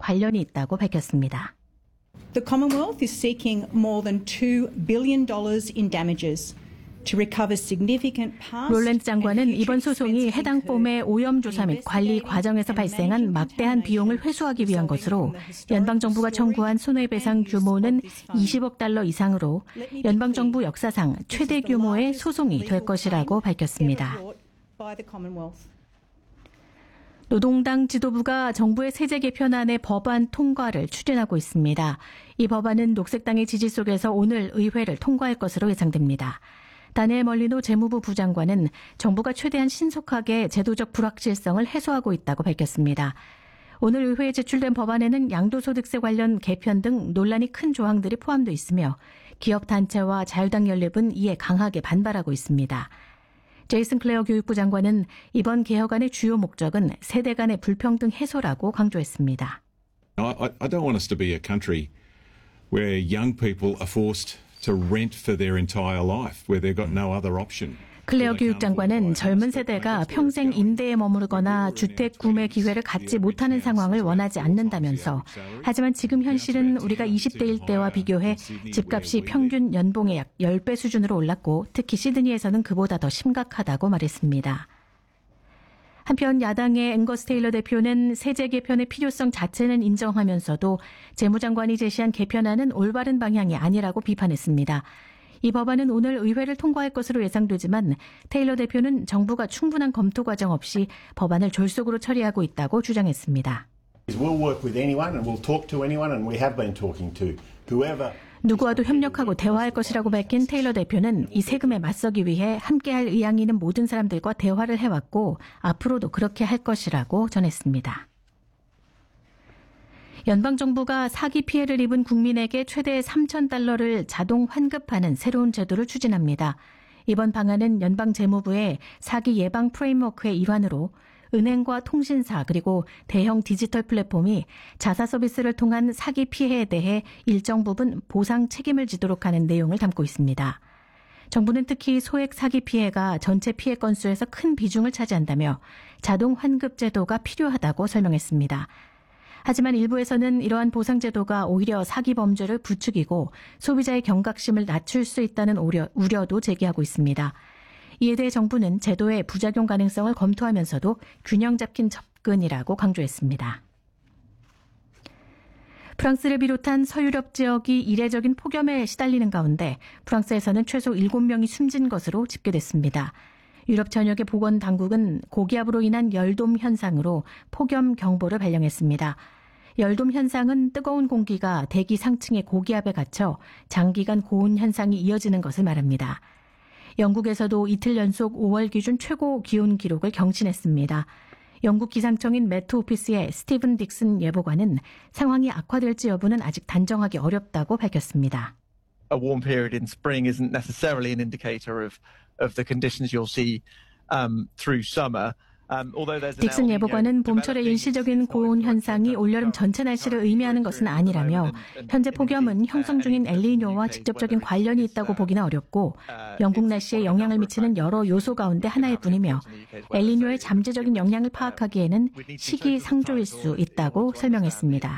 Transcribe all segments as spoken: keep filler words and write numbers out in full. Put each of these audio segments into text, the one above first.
관련이 있다고 밝혔습니다. The Commonwealth is seeking more than two billion dollars in damages. 롤랜드 장관은 이번 소송이 해당 폼의 오염조사 및 관리 과정에서 발생한 막대한 비용을 회수하기 위한 것으로 연방정부가 청구한 손해배상 규모는 이십억 달러 이상으로 연방정부 역사상 최대 규모의 소송이 될 것이라고 밝혔습니다. 노동당 지도부가 정부의 세제 개편안의 법안 통과를 추진하고 있습니다. 이 법안은 녹색당의 지지 속에서 오늘 의회를 통과할 것으로 예상됩니다. 다니엘 멀리노 재무부 부장관은 정부가 최대한 신속하게 제도적 불확실성을 해소하고 있다고 밝혔습니다. 오늘 의회에 제출된 법안에는 양도소득세 관련 개편 등 논란이 큰 조항들이 포함되어 있으며 기업단체와 자유당 연립은 이에 강하게 반발하고 있습니다. 제이슨 클레어 교육부 장관은 이번 개혁안의 주요 목적은 세대 간의 불평등 해소라고 강조했습니다. I, I don't want us to be a country where young people are forced to rent for their entire life, where they've got no other option. 클레어 교육장관은 젊은 세대가 평생 임대에 머물거나 주택 구매 기회를 갖지 못하는 상황을 원하지 않는다면서 하지만 지금 현실은 우리가 이십 대일 때와 비교해 집값이 평균 연봉의 약 십 배 수준으로 올랐고 특히 시드니에서는 그보다 더 심각하다고 말했습니다. 한편 야당의 앵거스 테일러 대표는 세제 개편의 필요성 자체는 인정하면서도 재무장관이 제시한 개편안은 올바른 방향이 아니라고 비판했습니다. 이 법안은 오늘 의회를 통과할 것으로 예상되지만 테일러 대표는 정부가 충분한 검토 과정 없이 법안을 졸속으로 처리하고 있다고 주장했습니다. We'll work with anyone and we'll talk to anyone and we have been talking to whoever. 누구와도 협력하고 대화할 것이라고 밝힌 테일러 대표는 이 세금에 맞서기 위해 함께할 의향이 있는 모든 사람들과 대화를 해왔고 앞으로도 그렇게 할 것이라고 전했습니다. 연방정부가 사기 피해를 입은 국민에게 최대 삼천 달러를 자동 환급하는 새로운 제도를 추진합니다. 이번 방안은 연방재무부의 사기 예방 프레임워크의 일환으로 은행과 통신사 그리고 대형 디지털 플랫폼이 자사 서비스를 통한 사기 피해에 대해 일정 부분 보상 책임을 지도록 하는 내용을 담고 있습니다. 정부는 특히 소액 사기 피해가 전체 피해 건수에서 큰 비중을 차지한다며 자동 환급 제도가 필요하다고 설명했습니다. 하지만 일부에서는 이러한 보상 제도가 오히려 사기 범죄를 부추기고 소비자의 경각심을 낮출 수 있다는 우려, 우려도 제기하고 있습니다. 이에 대해 정부는 제도의 부작용 가능성을 검토하면서도 균형 잡힌 접근이라고 강조했습니다. 프랑스를 비롯한 서유럽 지역이 이례적인 폭염에 시달리는 가운데 프랑스에서는 최소 일곱 명이 숨진 것으로 집계됐습니다. 유럽 전역의 보건당국은 고기압으로 인한 열돔 현상으로 폭염 경보를 발령했습니다. 열돔 현상은 뜨거운 공기가 대기 상층의 고기압에 갇혀 장기간 고온 현상이 이어지는 것을 말합니다. 영국에서도 이틀 연속 오월 기준 최고 기온 기록을 경신했습니다. 영국 기상청인 매트 오피스의 스티븐 딕슨 예보관은 상황이 악화될지 여부는 아직 단정하기 어렵다고 밝혔습니다. A warm period in spring isn't necessarily an indicator of of the conditions you'll see um, through summer. 딕슨 예보관은 봄철의 일시적인 고온 현상이 올여름 전체 날씨를 의미하는 것은 아니라며 현재 폭염은 형성 중인 엘니뇨와 직접적인 관련이 있다고 보기는 어렵고 영국 날씨에 영향을 미치는 여러 요소 가운데 하나일 뿐이며 엘니뇨의 잠재적인 영향을 파악하기에는 시기상조일 수 있다고 설명했습니다.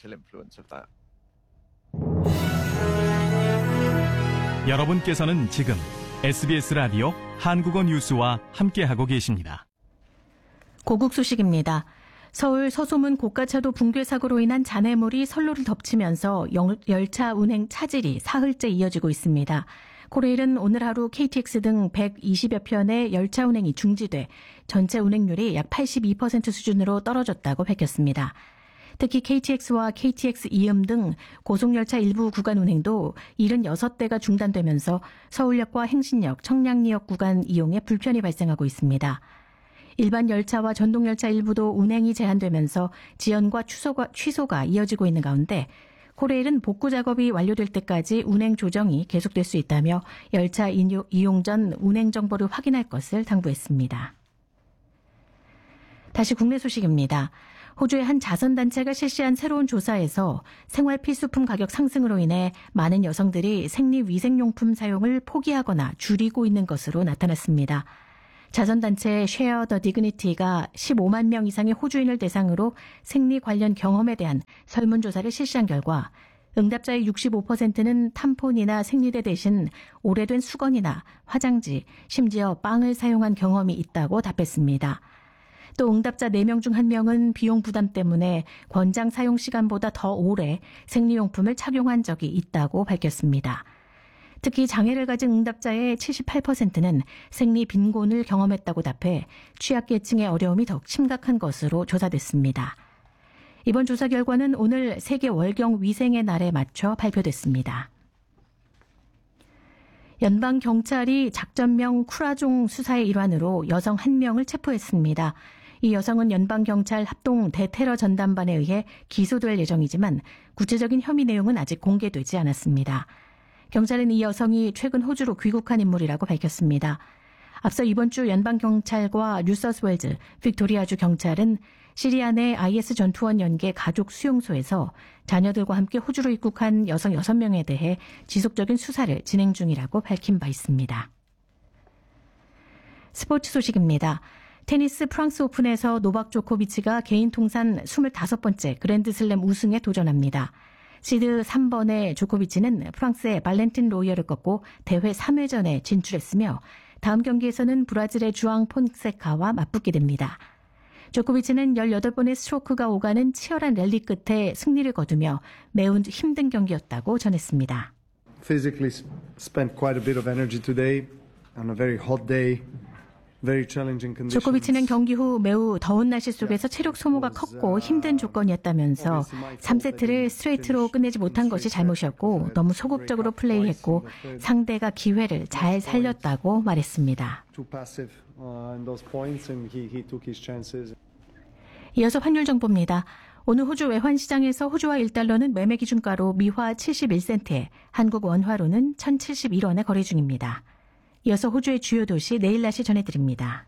여러분께서는 지금 에스비에스 라디오 한국어 뉴스와 함께하고 계십니다. 고국 소식입니다. 서울 서소문 고가차도 붕괴 사고로 인한 잔해물이 선로를 덮치면서 열차 운행 차질이 사흘째 이어지고 있습니다. 코레일은 오늘 하루 케이티엑스 등 백이십여 편의 열차 운행이 중지돼 전체 운행률이 약 팔십이 퍼센트 수준으로 떨어졌다고 밝혔습니다. 특히 케이티엑스와 케이티엑스 이음 등 고속열차 일부 구간 운행도 칠십육 대가 중단되면서 서울역과 행신역, 청량리역 구간 이용에 불편이 발생하고 있습니다. 일반 열차와 전동열차 일부도 운행이 제한되면서 지연과 취소가, 취소가 이어지고 있는 가운데 코레일은 복구 작업이 완료될 때까지 운행 조정이 계속될 수 있다며 열차 이용 전 운행 정보를 확인할 것을 당부했습니다. 다시 국내 소식입니다. 호주의 한 자선단체가 실시한 새로운 조사에서 생활 필수품 가격 상승으로 인해 많은 여성들이 생리위생용품 사용을 포기하거나 줄이고 있는 것으로 나타났습니다. 자선단체 Share the Dignity가 십오만 명 이상의 호주인을 대상으로 생리 관련 경험에 대한 설문조사를 실시한 결과 응답자의 육십오 퍼센트는 탐폰이나 생리대 대신 오래된 수건이나 화장지, 심지어 빵을 사용한 경험이 있다고 답했습니다. 또 응답자 네 명 중 한 명은 비용 부담 때문에 권장 사용 시간보다 더 오래 생리용품을 착용한 적이 있다고 밝혔습니다. 특히 장애를 가진 응답자의 칠십팔 퍼센트는 생리 빈곤을 경험했다고 답해 취약계층의 어려움이 더욱 심각한 것으로 조사됐습니다. 이번 조사 결과는 오늘 세계 월경 위생의 날에 맞춰 발표됐습니다. 연방경찰이 작전명 쿠라종 수사의 일환으로 여성 한 명을 체포했습니다. 이 여성은 연방경찰 합동 대테러 전담반에 의해 기소될 예정이지만 구체적인 혐의 내용은 아직 공개되지 않았습니다. 경찰은 이 여성이 최근 호주로 귀국한 인물이라고 밝혔습니다. 앞서 이번 주 연방경찰과 뉴사우스웨일즈, 빅토리아주 경찰은 시리아 내 아이에스 전투원 연계 가족 수용소에서 자녀들과 함께 호주로 입국한 여성 여섯 명에 대해 지속적인 수사를 진행 중이라고 밝힌 바 있습니다. 스포츠 소식입니다. 테니스 프랑스 오픈에서 노박 조코비치가 개인 통산 스물다섯 번째 그랜드슬램 우승에 도전합니다. 시드 삼 번의 조코비치는 프랑스의 발렌틴 로이어를 꺾고 대회 삼 회전에 진출했으며 다음 경기에서는 브라질의 주앙 폰세카와 맞붙게 됩니다. 조코비치는 열여덟 번의 스트로크가 오가는 치열한 랠리 끝에 승리를 거두며 매우 힘든 경기였다고 전했습니다. Physically spent quite a bit of energy today on a very hot day. 조코비치는 경기 후 매우 더운 날씨 속에서 체력 소모가 컸고 힘든 조건이었다면서 삼 세트를 스트레이트로 끝내지 못한 것이 잘못이었고 너무 소극적으로 플레이했고 상대가 기회를 잘 살렸다고 말했습니다. 이어서 환율 정보입니다. 오늘 호주 외환시장에서 호주화 일 달러는 매매 기준가로 미화 칠십일 센트에 한국 원화로는 천칠십일 원에 거래 중입니다. 이어서 호주의 주요 도시 내일 날씨 전해드립니다.